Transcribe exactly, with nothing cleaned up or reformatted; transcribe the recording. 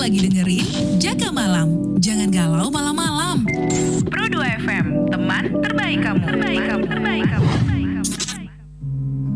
lagi dengerin Jaga Malam. Jangan galau malam-malam. Pro dua F M, teman terbaik kamu. Terbaik kamu. Terbaik kamu.